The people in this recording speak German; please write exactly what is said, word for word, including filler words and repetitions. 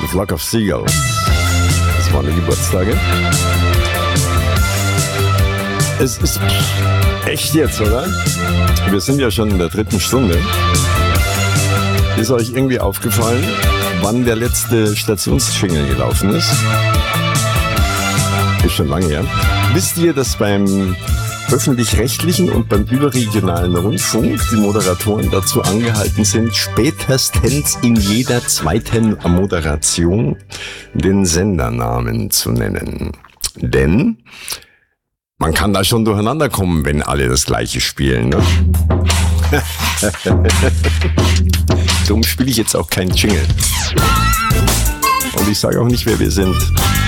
Flock of Seagulls. Das waren die Geburtstage. Es ist echt jetzt, oder? Wir sind ja schon in der dritten Stunde. Ist euch irgendwie aufgefallen, wann der letzte Stationsjingle gelaufen ist? Ist schon lange her. Wisst ihr, dass beim öffentlich-rechtlichen und beim überregionalen Rundfunk die Moderatoren dazu angehalten sind, spätestens in jeder zweiten Moderation den Sendernamen zu nennen? Denn man kann da schon durcheinander kommen, wenn alle das Gleiche spielen, ne? Darum spiele ich jetzt auch keinen Jingle. Und ich sage auch nicht, wer wir sind.